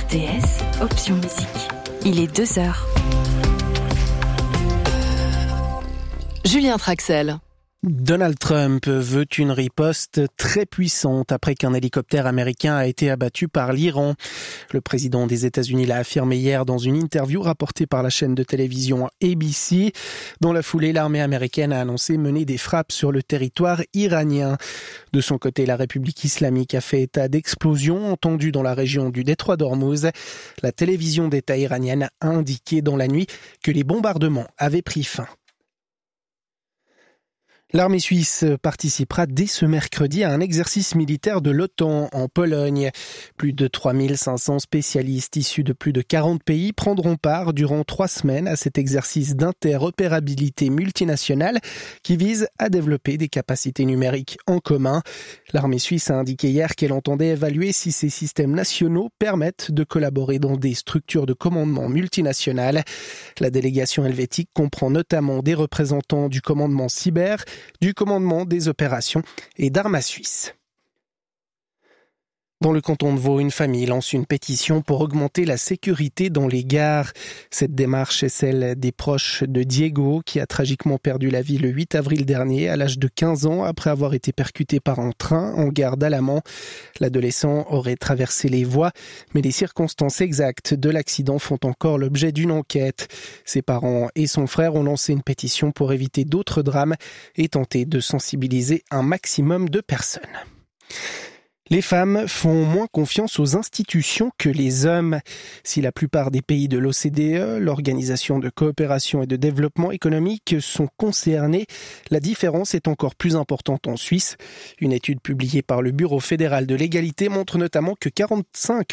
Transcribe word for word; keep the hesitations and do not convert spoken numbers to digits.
R T S, option musique. Il est deux heures. Julien Traxel. Donald Trump veut une riposte très puissante après qu'un hélicoptère américain a été abattu par l'Iran. Le président des États-Unis l'a affirmé hier dans une interview rapportée par la chaîne de télévision A B C. Dans la foulée, l'armée américaine a annoncé mener des frappes sur le territoire iranien. De son côté, la République islamique a fait état d'explosions entendues dans la région du détroit d'Ormuz. La télévision d'État iranienne a indiqué dans la nuit que les bombardements avaient pris fin. L'armée suisse participera dès ce mercredi à un exercice militaire de l'OTAN en Pologne. Plus de trois mille cinq cents spécialistes issus de plus de quarante pays prendront part durant trois semaines à cet exercice d'interopérabilité multinationale qui vise à développer des capacités numériques en commun. L'armée suisse a indiqué hier qu'elle entendait évaluer si ces systèmes nationaux permettent de collaborer dans des structures de commandement multinationales. La délégation helvétique comprend notamment des représentants du commandement cyber, du commandement des opérations et d'Arma Suisse. Dans le canton de Vaud, une famille lance une pétition pour augmenter la sécurité dans les gares. Cette démarche est celle des proches de Diego, qui a tragiquement perdu la vie le huit avril dernier, à l'âge de quinze ans, après avoir été percuté par un train en gare d'Alamand. L'adolescent aurait traversé les voies, mais les circonstances exactes de l'accident font encore l'objet d'une enquête. Ses parents et son frère ont lancé une pétition pour éviter d'autres drames et tenter de sensibiliser un maximum de personnes. Les femmes font moins confiance aux institutions que les hommes. Si la plupart des pays de l'O C D E, l'Organisation de coopération et de développement économique, sont concernés, la différence est encore plus importante en Suisse. Une étude publiée par le Bureau fédéral de l'égalité montre notamment que quarante-cinq